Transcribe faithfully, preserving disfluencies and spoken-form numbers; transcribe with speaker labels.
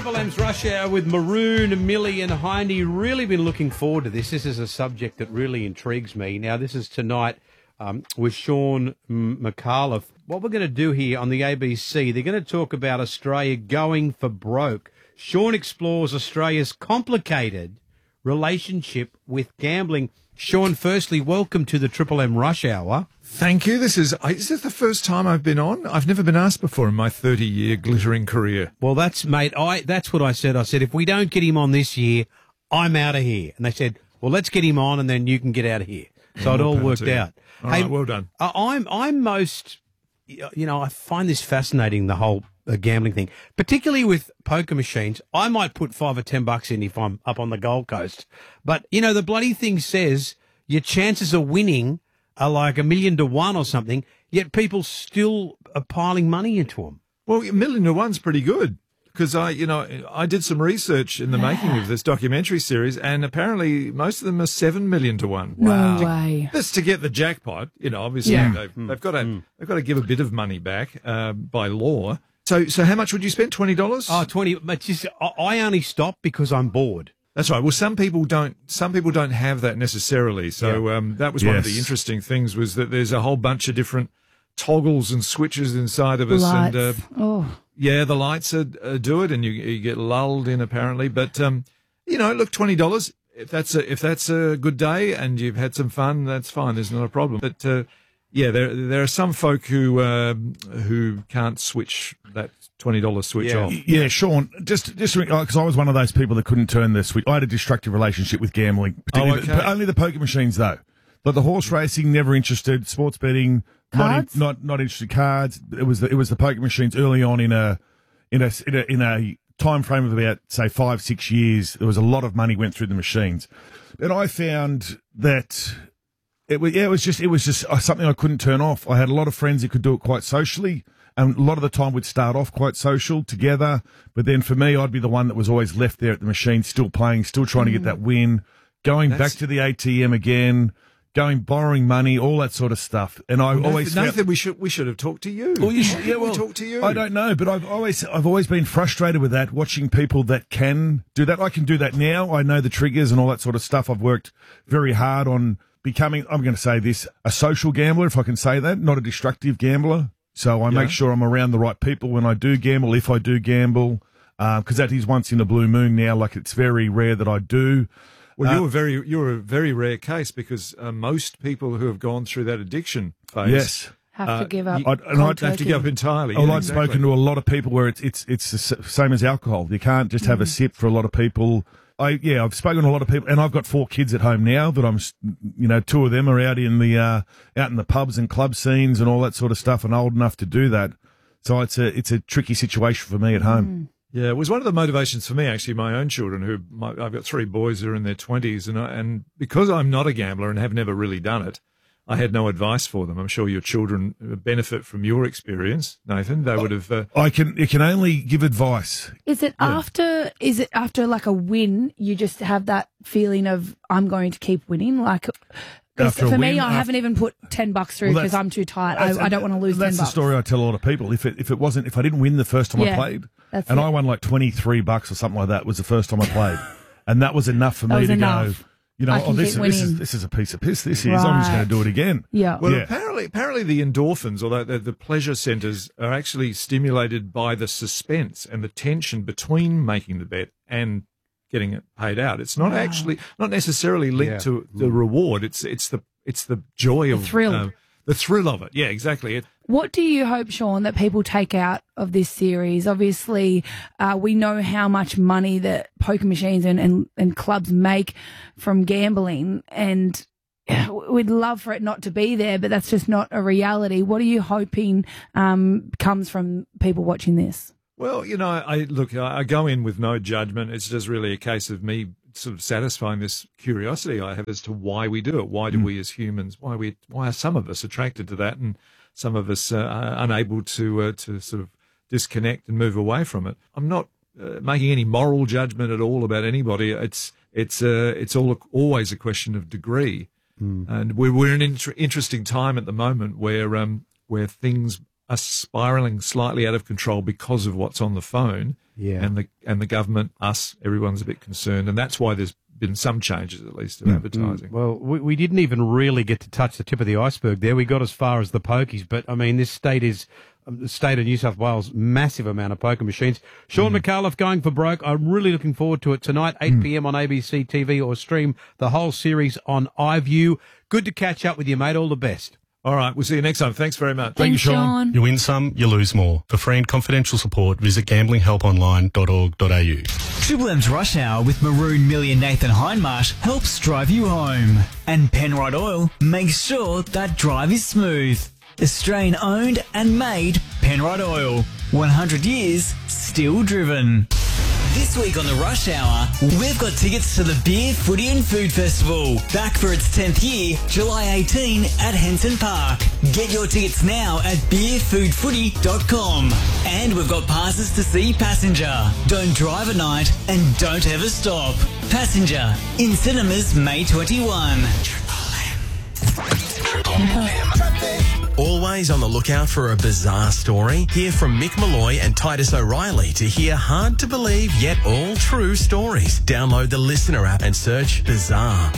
Speaker 1: Triple M's Rush Hour with Maroon, Millie and Hindy. Really been looking forward to this. This is a subject that really intrigues me. Now, this is tonight um, with Sean McAuliffe. What we're going to do here on the A B C, they're going to talk about Australia going for broke. Sean explores Australia's complicated relationship with gambling. Sean, firstly, welcome to the Triple M Rush Hour.
Speaker 2: Thank you. This is is this the first time I've been on? I've never been asked before in my thirty-year glittering career.
Speaker 1: Well, that's, mate, I that's what I said. I said, if we don't get him on this year, I'm out of here. And they said, well, let's get him on and then you can get out of here. So
Speaker 2: Oh,
Speaker 1: it all
Speaker 2: well
Speaker 1: worked
Speaker 2: done to you.
Speaker 1: out.
Speaker 2: All right, well done.
Speaker 1: I- I'm, I'm most, you know, I find this fascinating, the whole uh, gambling thing, particularly with poker machines. I might put five or ten bucks in if I'm up on the Gold Coast. But, you know, the bloody thing says your chances of winning are like a million to one or something, yet people still are piling money into them.
Speaker 2: Well, a million to one's pretty good because I, you know, I did some research in the making of this documentary series, and apparently most of them are seven million to one.
Speaker 3: No way.
Speaker 2: That's to get the jackpot. You know, obviously
Speaker 3: Yeah.
Speaker 2: they've, they've got to they've got to give a bit of money back uh, by law. So, so how much would you spend? Twenty dollars?
Speaker 1: Oh, twenty, but just, I- I only stop because I'm bored.
Speaker 2: That's right. Well, some people don't. Some people don't have that necessarily. So um, that was one of the
Speaker 4: Yes.
Speaker 2: interesting things was that there's a whole bunch of different toggles and switches inside of us,
Speaker 3: Lights.
Speaker 2: and uh,
Speaker 3: oh.
Speaker 2: yeah, the lights are, uh, do it, and you, you get lulled in apparently. But um, you know, look, twenty dollars if that's a if that's a good day and you've had some fun, that's fine. There's not a problem. But uh, yeah, there there are some folk who um, who can't switch that twenty dollars switch
Speaker 1: Yeah.
Speaker 2: off.
Speaker 4: Yeah, Sean, just just because I was one of those people that couldn't turn the switch. I had a destructive relationship with gambling, particularly
Speaker 2: Oh, okay.
Speaker 4: the, only the poker machines though. But the horse racing, never interested. Sports betting,
Speaker 3: Cards?
Speaker 4: not in, not not interested. Cards. It was the, it was the poker machines early on in a in a in a, in a time frame of about say five six years. There was a lot of money went through the machines, and I found that. It was, yeah, it was just, it was just uh, something I couldn't turn off. I had a lot of friends that could do it quite socially, and a lot of the time we'd start off quite social together. But then for me, I'd be the one that was always left there at the machine, still playing, still trying to get that win, going
Speaker 2: That's-
Speaker 4: back to the A T M again, going borrowing money, all that sort of stuff. And I
Speaker 2: Nathan,
Speaker 4: always
Speaker 2: Nathan,
Speaker 4: felt,
Speaker 2: we should we should have talked to you.
Speaker 4: well, you
Speaker 2: Why
Speaker 4: should,
Speaker 2: didn't
Speaker 4: yeah,
Speaker 2: we
Speaker 4: well,
Speaker 2: talk to you.
Speaker 4: I don't know, but I've always, I've always been frustrated with that. Watching people that can do that, I can do that now. I know the triggers and all that sort of stuff. I've worked very hard on becoming, I'm going to say this, a social gambler, if I can say that, not a destructive gambler. So I
Speaker 2: Yeah.
Speaker 4: make sure I'm around the right people when I do gamble, if I do gamble, because that is once in a blue moon now. Like it's very rare that I do.
Speaker 2: Well,
Speaker 4: Uh,
Speaker 2: you're a very you're a very rare case because uh, most people who have gone through that addiction phase,
Speaker 4: Yes.
Speaker 3: Have
Speaker 2: uh,
Speaker 3: to give up.
Speaker 2: you-
Speaker 4: I- and
Speaker 3: cold
Speaker 4: I'd
Speaker 2: have to
Speaker 3: turkey.
Speaker 2: give up entirely.
Speaker 4: Well,
Speaker 2: yeah,
Speaker 4: I've
Speaker 2: exactly.
Speaker 4: spoken to a lot of people where it's it's it's the s- same as alcohol. You can't just have a sip for a lot of people. I yeah, I've spoken to a lot of people, and I've got four kids at home now. That I'm, s- you know, two of them are out in the uh, out in the pubs and club scenes and all that sort of stuff, and old enough to do that. So it's a it's a tricky situation for me at home.
Speaker 2: Yeah, it was one of the motivations for me, actually, my own children, who my, I've got three boys who are in their twenties, and I, and because I'm not a gambler and have never really done it, I had no advice for them. I'm sure your children benefit from your experience, Nathan. They would have. Uh,
Speaker 4: I can it can only give advice.
Speaker 3: Is it after? Is it after like a win? You just have that feeling of I'm going to keep winning. Like 'cause
Speaker 4: After a
Speaker 3: for me,
Speaker 4: win,
Speaker 3: I
Speaker 4: after-
Speaker 3: haven't even put ten bucks through
Speaker 4: Well,
Speaker 3: because
Speaker 4: that's-
Speaker 3: I'm too tired.
Speaker 4: That's-
Speaker 3: I, I don't want to lose
Speaker 4: That's
Speaker 3: ten
Speaker 4: the
Speaker 3: bucks.
Speaker 4: story I tell a lot of people. If it if it wasn't if I didn't win the first time I
Speaker 3: Yeah,
Speaker 4: played,
Speaker 3: that's
Speaker 4: and
Speaker 3: it.
Speaker 4: I won like twenty three bucks or something like that was the first time I played, and that was enough for
Speaker 3: That
Speaker 4: me
Speaker 3: was
Speaker 4: to
Speaker 3: enough.
Speaker 4: go. You know,
Speaker 3: I
Speaker 4: oh,
Speaker 3: can
Speaker 4: this,
Speaker 3: keep
Speaker 4: this is
Speaker 3: winning.
Speaker 4: this is a piece of piss. This is. I'm just going
Speaker 3: Right.
Speaker 4: to do it again.
Speaker 3: Yeah.
Speaker 2: well,
Speaker 4: Yeah.
Speaker 2: apparently, apparently the endorphins, although the, the pleasure centres, are actually stimulated by the suspense and the tension between making the bet and getting it paid out. It's not actually not necessarily linked
Speaker 1: Yeah.
Speaker 2: to the reward. It's it's the it's the joy of
Speaker 3: thrill.
Speaker 2: uh, the thrill of it. Yeah, exactly. It,
Speaker 3: What do you hope, Sean, that people take out of this series? Obviously, uh, we know how much money that poker machines and, and, and clubs make from gambling, and we'd love for it not to be there, but that's just not a reality. What are you hoping um, comes from people watching this?
Speaker 2: Well, you know, I look, I I go in with no judgment. It's just really a case of me sort of satisfying this curiosity I have as to why we do it. Why do we as humans, why we, why are some of us attracted to that and some of us uh, are unable to, uh, to sort of disconnect and move away from it? I'm not uh, making any moral judgment at all about anybody. It's, it's, uh, it's all, always a question of degree. And we're, we're in an inter- interesting time at the moment where, um, where things are spiraling slightly out of control because of what's on the phone.
Speaker 1: Yeah.
Speaker 2: And the and the government, us, everyone's a bit concerned, and that's why there's been some changes, at least, to advertising.
Speaker 1: Well, we, we didn't even really get to touch the tip of the iceberg there. We got as far as the pokies, but I mean, this state is um, the state of New South Wales, massive amount of poker machines. Sean mm. McAuliffe going for broke. I'm really looking forward to it tonight, eight p.m. on A B C T V, or stream the whole series on iView. Good to catch up with you, mate. All the best.
Speaker 2: All right, we'll see you next time. Thanks very much.
Speaker 3: Thanks,
Speaker 4: Sean.
Speaker 3: Sean.
Speaker 5: You win some, you lose more. For free and confidential support, visit gambling help online dot org dot a u.
Speaker 6: Triple M's Rush Hour with Maroon, Millie and Nathan Hindmarsh helps drive you home. And Penrite Oil makes sure that drive is smooth. Australian owned and made Penrite Oil. one hundred years, still driven. This week on the Rush Hour, we've got tickets to the Beer, Footy and Food Festival. Back for its tenth year, July eighteenth at Henson Park. Get your tickets now at beer food footy dot com. And we've got passes to see Passenger. Don't drive at night and don't ever stop. Passenger in cinemas May twenty-first.
Speaker 7: Always on the lookout for a bizarre story? Hear from Mick Malloy and Titus O'Reilly to hear hard to believe yet all true stories. Download the Listener app and search Bizarre.